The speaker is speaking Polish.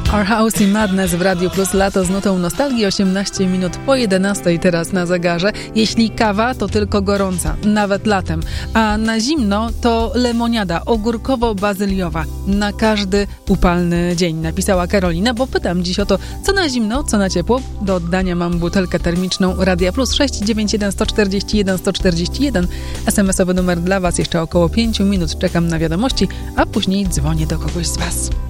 Our House i Madness w Radiu Plus, lato z nutą nostalgii, 18 minut po 11 teraz na zegarze. Jeśli kawa, to tylko gorąca, nawet latem, a na zimno to lemoniada ogórkowo-bazyliowa na każdy upalny dzień, napisała Karolina, bo pytam dziś o to, co na zimno, co na ciepło. Do oddania mam butelkę termiczną Radia Plus 691 141 141. SMS-owy numer dla Was, jeszcze około 5 minut czekam na wiadomości, a później dzwonię do kogoś z Was.